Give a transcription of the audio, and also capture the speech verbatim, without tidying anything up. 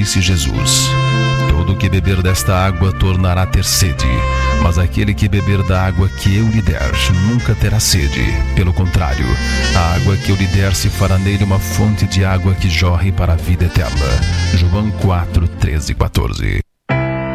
disse Jesus: todo que beber desta água tornará a ter sede, mas aquele que beber da água que eu lhe der nunca terá sede. Pelo contrário, a água que eu lhe der se fará nele uma fonte de água que jorre para a vida eterna. João quatro, treze e quatorze.